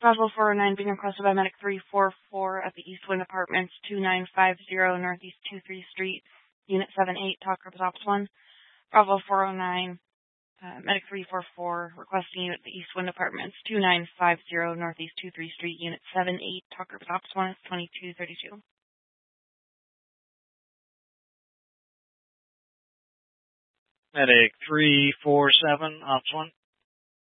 Bravo 409 being requested by Medic 344 at the East Wind Apartments, 2950 Northeast 23 Street, Unit 78, Talk Group Ops 1. Bravo 409, Medic 344 requesting you at the East Wind Apartments, 2950 Northeast 23 Street, Unit 78, Talk Group Ops 1, 2232. Medic 347, Ops 1.